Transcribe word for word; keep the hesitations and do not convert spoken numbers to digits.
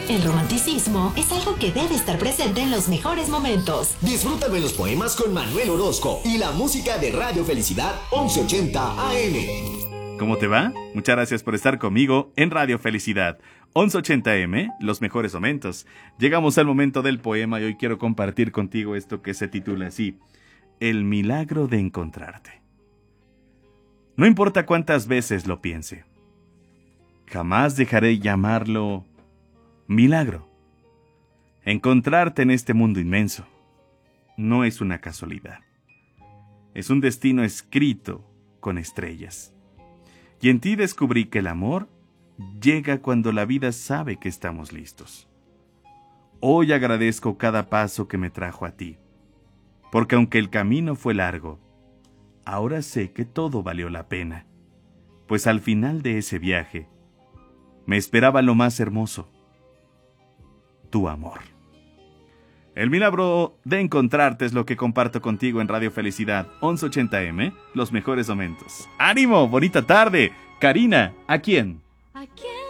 El romanticismo es algo que debe estar presente en los mejores momentos. Disfruta de los poemas con Manuel Orozco y la música de Radio Felicidad once ochenta A M. ¿Cómo te va? Muchas gracias por estar conmigo en Radio Felicidad once ochenta A M, los mejores momentos. Llegamos al momento del poema y hoy quiero compartir contigo esto que se titula así: El milagro de encontrarte. No importa cuántas veces lo piense, jamás dejaré llamarlo milagro. Encontrarte en este mundo inmenso no es una casualidad. Es un destino escrito con estrellas. Y en ti descubrí que el amor llega cuando la vida sabe que estamos listos. Hoy agradezco cada paso que me trajo a ti, porque aunque el camino fue largo, ahora sé que todo valió la pena, pues al final de ese viaje me esperaba lo más hermoso: tu amor. El milagro de encontrarte es lo que comparto contigo en Radio Felicidad once ochenta A M, los mejores momentos. ¡Ánimo! ¡Bonita tarde! Karina, ¿a quién? ¿A quién?